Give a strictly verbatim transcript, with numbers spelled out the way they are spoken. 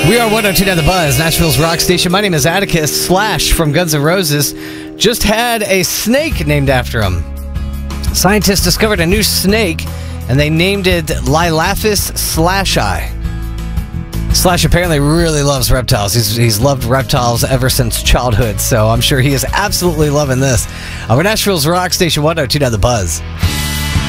We are one oh two point nine The Buzz, Nashville's rock station. My name is Atticus. Slash from Guns N' Roses just had a snake named after him. Scientists discovered a new snake, and they named it Lilaphus slashii. Slash apparently really loves reptiles. He's, he's loved reptiles ever since childhood, so I'm sure he is absolutely loving this. Uh, we're Nashville's rock station, one oh two point nine The Buzz.